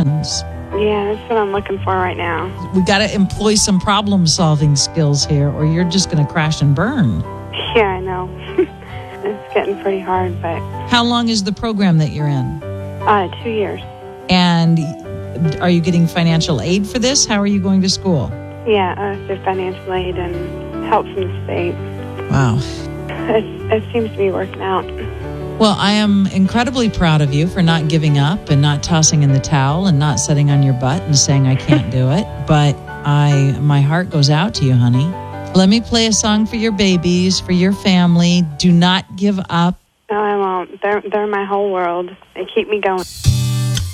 friends. Yeah, that's what I'm looking for right now. We got to employ some problem-solving skills here, or you're just going to crash and burn. Yeah, I know. It's getting pretty hard, but... How long is the program that you're in? 2 years. And are you getting financial aid for this? How are you going to school? Yeah, through financial aid and help from the state. Wow. It seems to be working out. Well, I am incredibly proud of you for not giving up and not tossing in the towel and not sitting on your butt and saying I can't do it. But my heart goes out to you, honey. Let me play a song for your babies, for your family. Do not give up. No, I won't. They're my whole world. They keep me going.